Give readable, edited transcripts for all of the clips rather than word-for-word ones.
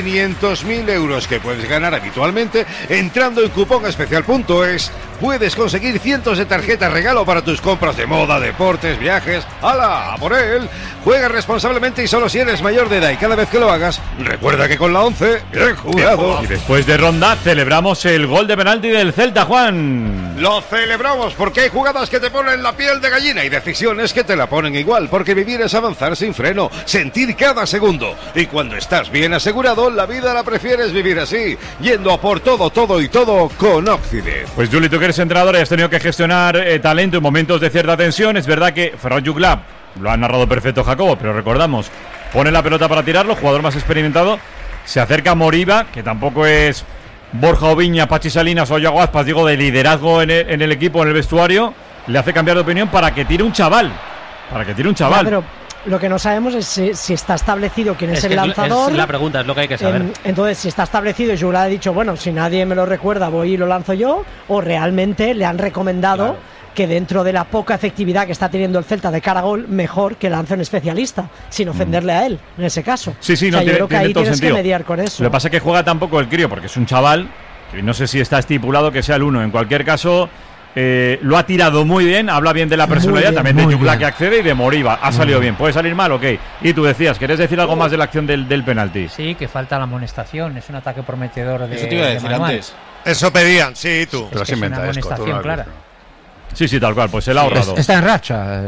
500.000 euros que puedes ganar habitualmente entrando en cuponespecial.es. Puedes conseguir cientos de tarjetas regalo para tus compras de moda, deportes, viajes. ¡Hala! ¡A por él! Juega responsablemente y solo si eres mayor de edad, y cada vez que lo hagas, recuerda que con la 11, bien jugado. Y después de ronda celebramos el gol de penalti del Celta, Juan. Lo celebramos porque hay jugadas que te ponen la piel de gallina y decisiones que te la ponen igual, porque vivir es avanzar sin freno, sentir cada segundo. Y cuando estás bien asegurado, la vida la prefieres vivir así, yendo a por todo con Occident. Pues Juli, tú que eres entrenador y has tenido que gestionar talento en momentos de cierta tensión. Es verdad que Ferran Jutgla, lo ha narrado perfecto Jacobo, pero recordamos, pone la pelota para tirarlo, jugador más experimentado, se acerca a Moriba, que tampoco es Borja Oviña, Pachi Salinas o Yago Aspas, digo, de liderazgo en el equipo, en el vestuario, le hace cambiar de opinión para que tire un chaval. Ya, pero lo que no sabemos es si está establecido quién es el lanzador. Es la pregunta, es lo que hay que saber. Entonces, si está establecido y Jutgla ha dicho, bueno, si nadie me lo recuerda, voy y lo lanzo yo, o realmente le han recomendado que dentro de la poca efectividad que está teniendo el Celta de cara a gol, mejor que lance un especialista, sin ofenderle a él, en ese caso. Sí, yo creo que ahí tienes que mediar con eso. Lo que pasa es que juega tampoco el crío, porque es un chaval, que no sé si está estipulado que sea el 1. En cualquier caso, lo ha tirado muy bien, habla bien de la personalidad, también de Jutgla que accede y de Moriba. Ha salido bien, puede salir mal, ok. Y tú decías, ¿querés decir algo más de la acción del penalti? Sí, que falta la amonestación, es un ataque prometedor de... Eso te iba a decir antes. Eso pedían, sí, tú. Pero es una amonestación clara. Sí, tal cual, pues se la ha ahorrado. Está en racha,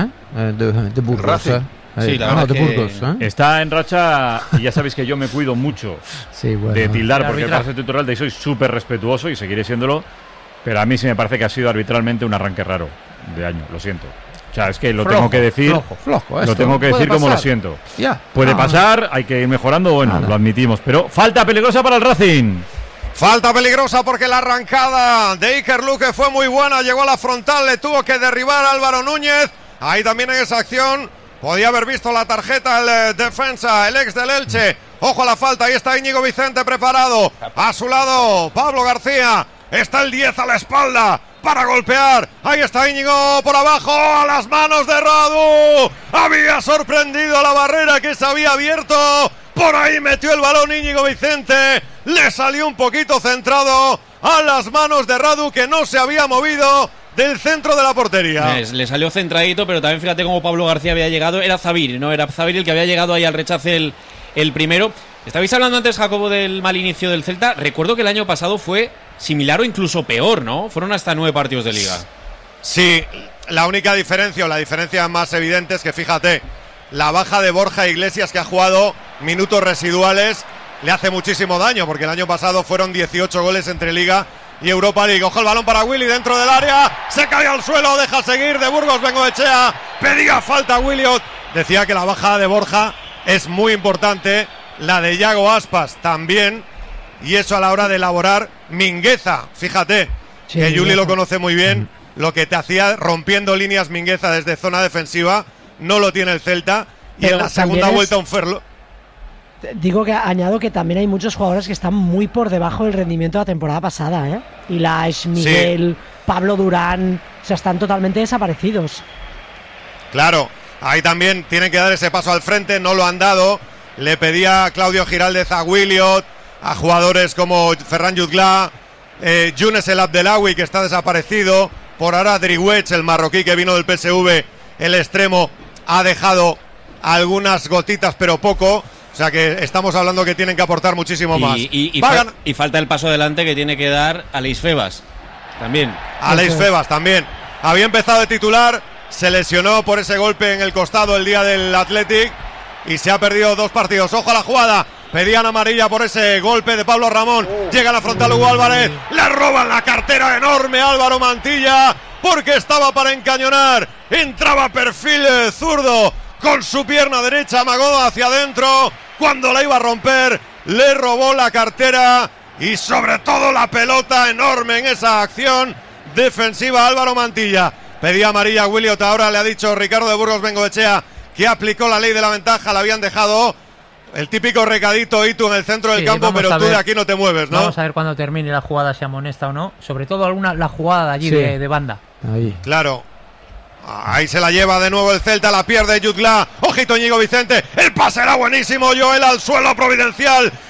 de Burgos. Sí, la verdad de Burgos. Está en racha y ya sabéis que yo me cuido mucho de tildar, porque el parece tutorial de ahí soy súper respetuoso y seguiré siéndolo, pero a mí sí me parece que ha sido arbitralmente un arranque raro de año, lo siento. O sea, es que lo tengo que decir, lo tengo que decir como lo siento. Puede pasar, hay que ir mejorando, bueno, lo admitimos, pero falta peligrosa para el Racing. Falta peligrosa porque la arrancada de Iker Luque fue muy buena, llegó a la frontal, le tuvo que derribar a Álvaro Núñez. Ahí también en esa acción podía haber visto la tarjeta el defensa, el ex del Elche. Ojo a la falta, ahí está Íñigo Vicente preparado. A su lado Pablo García, está el 10 a la espalda para golpear. Ahí está Íñigo por abajo, a las manos de Radu. Había sorprendido la barrera que se había abierto. Por ahí metió el balón Íñigo Vicente. Le salió un poquito centrado a las manos de Radu, que no se había movido del centro de la portería. Le salió centradito, pero también fíjate cómo Pablo García había llegado. Era Zabir, ¿no? Era Zabir el que había llegado ahí al rechace el primero. Estabais hablando antes, Jacobo, del mal inicio del Celta. Recuerdo que el año pasado fue similar o incluso peor, ¿no? Fueron hasta 9 partidos de liga. Sí, la única diferencia, o la diferencia más evidente es que, fíjate, la baja de Borja Iglesias, que ha jugado minutos residuales, le hace muchísimo daño, porque el año pasado fueron 18 goles entre Liga y Europa League. Ojo el balón para Willy dentro del área, se cae al suelo, deja seguir de Burgos Bengoechea, pedía falta Williot. Decía que la baja de Borja es muy importante, la de Yago Aspas también, y eso a la hora de elaborar Mingueza, fíjate, que Juli lo conoce muy bien, lo que te hacía rompiendo líneas Mingueza desde zona defensiva, no lo tiene el Celta, y en la segunda vuelta un Ferlo. Digo que añado que también hay muchos jugadores que están muy por debajo del rendimiento de la temporada pasada, ¿eh? Ilaix, Miguel, Pablo Durán, o sea, están totalmente desaparecidos. Claro, ahí también tienen que dar ese paso al frente, no lo han dado. Le pedía a Claudio Giraldez a Williot, a jugadores como Ferran Jutgla, Younes El Abdelawi, que está desaparecido. Por ahora Driouech, el marroquí que vino del PSV, el extremo, ha dejado algunas gotitas pero poco. O sea que estamos hablando que tienen que aportar muchísimo más. Y falta el paso adelante que tiene que dar Aleix Febas también. Aleix Febas también. Había empezado de titular, se lesionó por ese golpe en el costado el día del Athletic y se ha perdido 2 partidos. Ojo a la jugada. Pedían amarilla por ese golpe de Pablo Ramón. Llega a la frontal Hugo Álvarez. Le roban la cartera enorme a Álvaro Mantilla porque estaba para encañonar. Entraba perfil zurdo con su pierna derecha, amagó hacia adentro. Cuando la iba a romper, le robó la cartera y sobre todo la pelota enorme en esa acción defensiva Álvaro Mantilla. Pedía amarilla a Williot, ahora le ha dicho Ricardo de Burgos Bengoechea que aplicó la ley de la ventaja, la habían dejado. El típico recadito Itu en el centro del campo, pero tú de aquí no te mueves, ¿no? Vamos a ver cuando termine la jugada si amonesta o no, sobre todo la jugada de allí de banda. Ahí. Claro. Ahí se la lleva de nuevo el Celta, la pierde Jutgla. Ojito Íñigo Vicente, el pase era buenísimo. Joel al suelo providencial